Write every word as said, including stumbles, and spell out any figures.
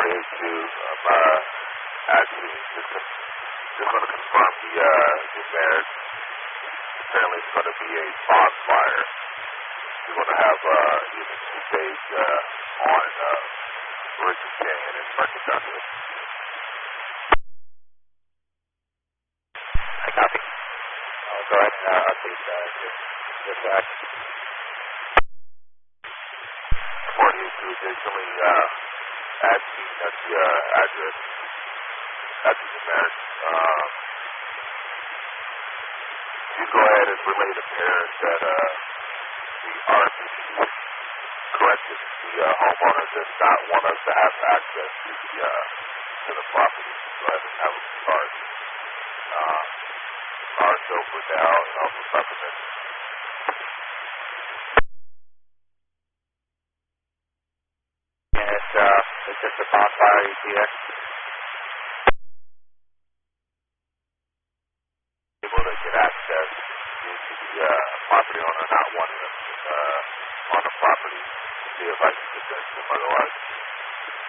issue. I'm uh, actually just, con- just going to confirm the, uh, the marriage. Apparently it's going to be a bonfire. We're going to have uh, either two-stage uh, on uh, Richard Canyon and Market Douglas. I copy. I'll go ahead and uh, update uh, this, this back. Report you to additionally uh, add Keaton at the uh, address after the marriage. Um, you go ahead and relay the parents that uh, the R P C corrected the uh, homeowner does not want us to have access to the uh, to the property. Go ahead and have them charged. Uh, our chauffeur now and also supplement. And it's, uh, it's just a bonfire you see there. Able to get access due to the uh, property owner not wanting us uh, on the property to see if I can convince them otherwise.